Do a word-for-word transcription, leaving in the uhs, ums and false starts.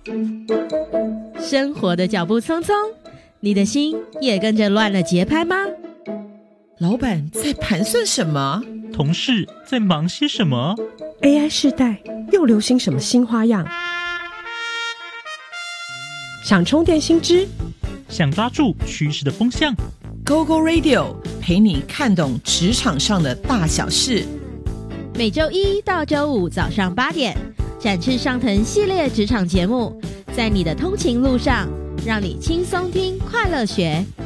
生活的脚步匆匆，你的心也跟着乱了节拍吗？ 老板在盘算什么？ 同事在忙些什么？ A I 世代又流行什么新花样？想充电新知， 想抓住趋势的风向， Go Go Radio 陪你看懂职场上的大小事。 每周一到周五早上八点，展翅上腾系列职场节目，在你的通勤路上，让你轻松听，快乐学。